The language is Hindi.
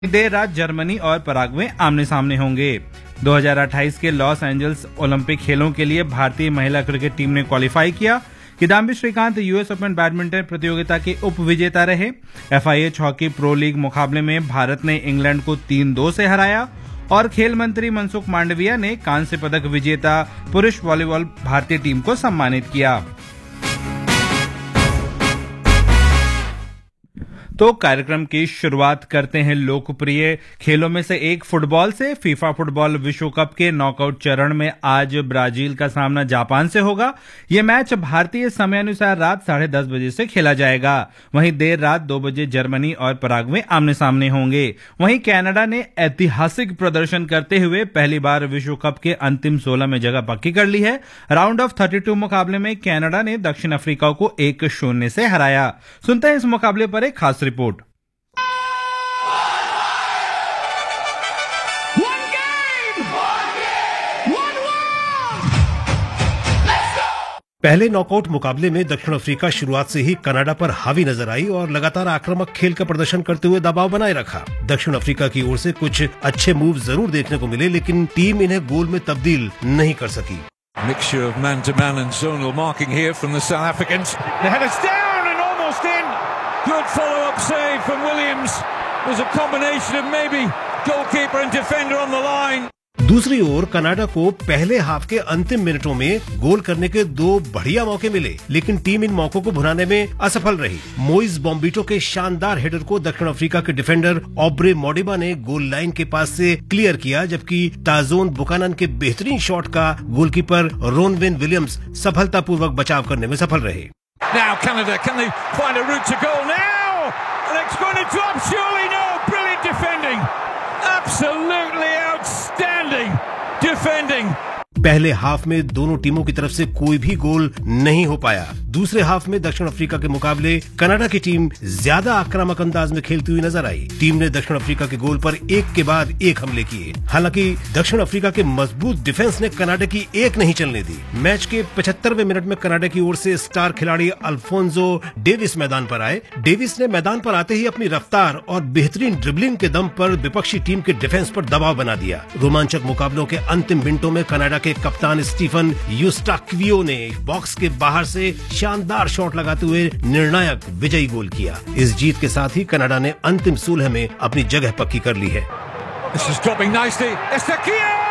देर रात जर्मनी और पराग्वे आमने सामने होंगे। 2028 के लॉस एंजल्स ओलंपिक खेलों के लिए भारतीय महिला क्रिकेट टीम ने क्वालिफाई किया। Kidambi Shrikant US open badminton प्रतियोगिता के उप विजेता रहे। FIH हॉकी प्रो लीग मुकाबले में भारत ने इंग्लैंड को 3-2 से हराया और खेल मंत्री मनसुख मांडविया ने कांस्य पदक विजेता पुरुष वॉलीबॉल भारतीय टीम को सम्मानित किया। तो कार्यक्रम की शुरुआत करते हैं लोकप्रिय खेलों में से एक फुटबॉल से। फीफा फुटबॉल विश्व कप के नॉकआउट चरण में आज ब्राजील का सामना जापान से होगा। यह मैच भारतीय समयानुसार रात 10:30 बजे से खेला जाएगा। वहीं देर रात 2 बजे जर्मनी और पराग्वे आमने सामने होंगे। वहीं कनाडा ने ऐतिहासिक प्रदर्शन करते हुए पहली बार विश्व कप के अंतिम 16 में जगह पक्की कर ली है। राउंड ऑफ 32 मुकाबले में कनाडा ने दक्षिण अफ्रीका को 1-0 से हराया। सुनते हैं इस मुकाबले पर एक खास रिपोर्ट। पहले नॉकआउट मुकाबले में दक्षिण अफ्रीका शुरुआत से ही कनाडा पर हावी नजर आई और लगातार आक्रामक खेल का प्रदर्शन करते हुए दबाव बनाए रखा। दक्षिण अफ्रीका की ओर से कुछ अच्छे मूव जरूर देखने को मिले, लेकिन टीम इन्हें गोल में तब्दील नहीं कर सकी। Mixture of man-to-man and zonal marking here from the South Africans. The header's down and almost in. Good follow-up save from Williams. There's a combination of maybe goalkeeper and defender on the line. दूसरी ओर कनाडा को पहले हाफ के अंतिम मिनटों में गोल करने के 2 बढ़िया मौके मिले, लेकिन टीम इन मौकों को भुनाने में असफल रही। मोइस बॉम्बिटो के शानदार हेडर को दक्षिण अफ्रीका के डिफेंडर ऑब्रे मोडिबा ने गोल लाइन के पास से क्लियर किया, जबकि ताजोन बुकानन के बेहतरीन शॉट का गोलकीपर रोनवेन विलियम्स सफलतापूर्वक बचाव करने में सफल रहे। Now Canada, can they find a route to goal now? And it's going to drop, surely no. Brilliant defending. Absolutely outstanding defending. पहले हाफ में दोनों टीमों की तरफ से कोई भी गोल नहीं हो पाया। दूसरे हाफ में दक्षिण अफ्रीका के मुकाबले कनाडा की टीम ज्यादा आक्रामक अंदाज में खेलती हुई नजर आई। टीम ने दक्षिण अफ्रीका के गोल पर एक के बाद एक हमले किए। हालांकि दक्षिण अफ्रीका के मजबूत डिफेंस ने कनाडा की एक नहीं चलने दी। मैच के 75वें मिनट में कनाडा की ओर से स्टार खिलाड़ी अल्फोंसो डेविस मैदान पर आए। डेविस ने मैदान पर आते ही अपनी रफ्तार और बेहतरीन ड्रिबलिंग के दम पर विपक्षी टीम के डिफेंस पर दबाव बना दिया। रोमांचक मुकाबलों के अंतिम मिनटों में कनाडा के कप्तान स्टीफन यूस्टाक्वियो ने बॉक्स के बाहर से शानदार शॉट लगाते हुए निर्णायक विजयी गोल किया। इस जीत के साथ ही कनाडा ने अंतिम 16 में अपनी जगह पक्की कर ली है।